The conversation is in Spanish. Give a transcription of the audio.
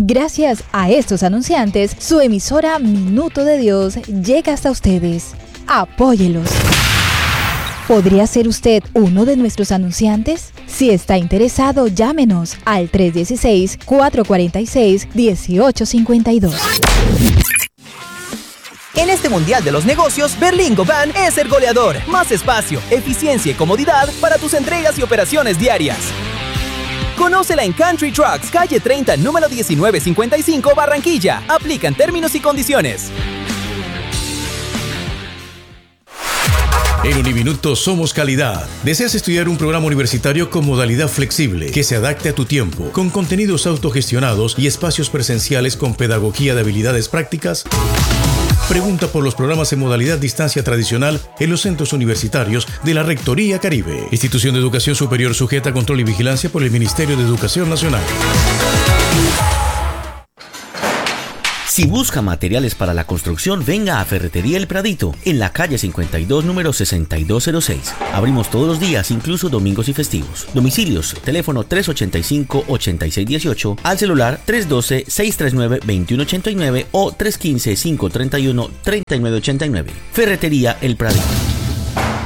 Gracias a estos anunciantes, su emisora Minuto de Dios llega hasta ustedes. Apóyelos. ¿Podría ser usted uno de nuestros anunciantes? Si está interesado, llámenos al 316-446-1852. En este Mundial de los Negocios, Berlingo Van es el goleador. Más espacio, eficiencia y comodidad para tus entregas y operaciones diarias. Conócela en Country Trucks, calle 30, número 1955, Barranquilla. Aplican términos y condiciones. En Uniminuto somos calidad. ¿Deseas estudiar un programa universitario con modalidad flexible que se adapte a tu tiempo, con contenidos autogestionados y espacios presenciales con pedagogía de habilidades prácticas? Pregunta por los programas en modalidad distancia tradicional en los centros universitarios de la Rectoría Caribe, institución de educación superior sujeta a control y vigilancia por el Ministerio de Educación Nacional. Si busca materiales para la construcción, venga a Ferretería El Pradito, en la calle 52, número 6206. Abrimos todos los días, incluso domingos y festivos. Domicilios, teléfono 385-8618, al celular 312-639-2189 o 315-531-3989. Ferretería El Pradito.